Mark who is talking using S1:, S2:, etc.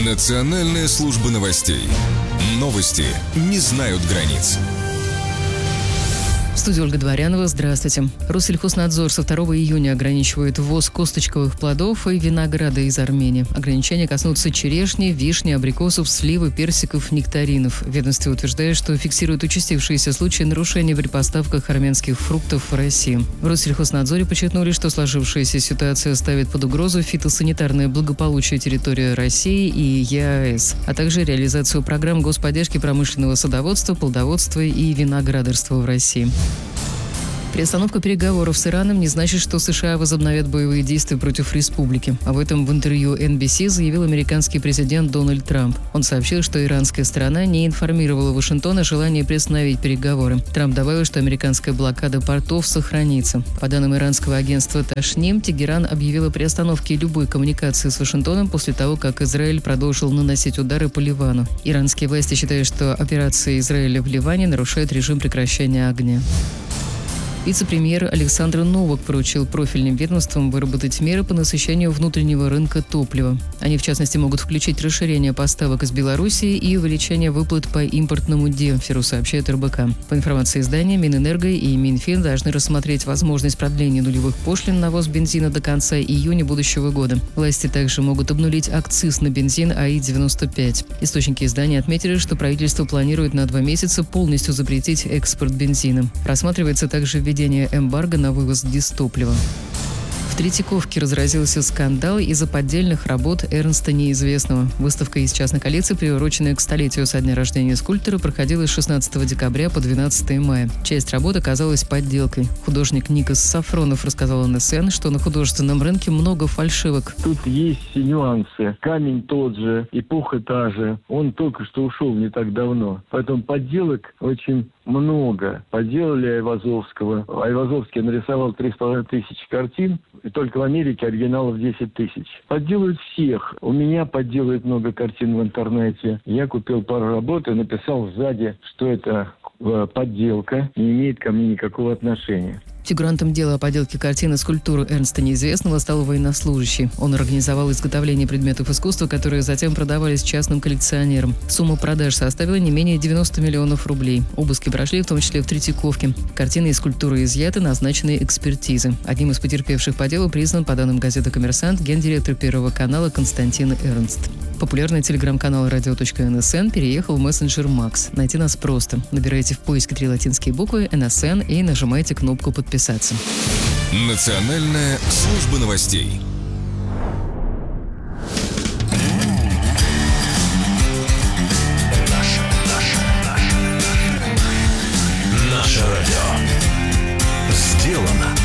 S1: Национальная служба новостей. Новости не знают границ.
S2: В студии Ольга Дворянова. Здравствуйте. Россельхознадзор со 2 июня ограничивает ввоз косточковых плодов и винограда из Армении. Ограничения коснутся черешни, вишни, абрикосов, сливы, персиков, нектаринов. Ведомство утверждает, что фиксирует участившиеся случаи нарушений при поставках армянских фруктов в Россию. В Россельхознадзоре подчеркнули, что сложившаяся ситуация ставит под угрозу фитосанитарное благополучие территории России и ЕАЭС, а также реализацию программ господдержки промышленного садоводства, плодоводства и виноградарства в России. Приостановка переговоров с Ираном не значит, что США возобновят боевые действия против республики. Об этом в интервью NBC заявил американский президент Дональд Трамп. Он сообщил, что иранская сторона не информировала Вашингтон о желании приостановить переговоры. Трамп добавил, что американская блокада портов сохранится. По данным иранского агентства Ташним, Тегеран объявил о приостановке любой коммуникации с Вашингтоном после того, как Израиль продолжил наносить удары по Ливану. Иранские власти считают, что операция Израиля в Ливане нарушает режим прекращения огня. Вице-премьер Александр Новак поручил профильным ведомствам выработать меры по насыщению внутреннего рынка топлива. Они, в частности, могут включить расширение поставок из Белоруссии и увеличение выплат по импортному демпферу, сообщает РБК. По информации издания, Минэнерго и Минфин должны рассмотреть возможность продления нулевых пошлин на ввоз бензина до конца июня будущего года. Власти также могут обнулить акциз на бензин АИ-95. Источники издания отметили, что правительство планирует на 2 месяца полностью запретить экспорт бензина. Рассматривается также введение эмбарго на вывоз дистоплива. В Третьяковке разразился скандал из-за поддельных работ Эрнста Неизвестного. Выставка из частной коллекции, приуроченная к столетию со дня рождения скульптора, проходила с 16 декабря по 12 мая. Часть работ оказалась подделкой. Художник Никос Сафронов рассказал НСН, что на художественном рынке много фальшивок.
S3: Тут есть нюансы. Камень тот же, эпоха та же. Он только что ушел не так давно. Поэтому подделок очень много. Подделали Айвазовского. Айвазовский нарисовал 3500 картин, и только в Америке оригиналов 10 тысяч. Подделывают всех. У меня подделывают много картин в интернете. Я купил пару работ и написал сзади, что это подделка, не имеет ко мне никакого отношения.
S2: Фигурантом дела о подделке картины скульптуры Эрнста Неизвестного стал военнослужащий. Он организовал изготовление предметов искусства, которые затем продавались частным коллекционерам. Сумма продаж составила не менее 90 миллионов рублей. Обыски прошли в том числе в Третьяковке. Картины и скульптуры изъяты, назначены экспертизы. Одним из потерпевших по делу признан, по данным газеты «Коммерсант», гендиректор Первого канала Константин Эрнст. Популярный телеграм-канал «Радио.НСН» переехал в мессенджер Макс. Найти нас просто. Набирайте в поиске 3 латинские буквы «НСН» и нажимайте кнопку «Подписаться».
S1: Национальная служба новостей.
S4: Наше радио сделано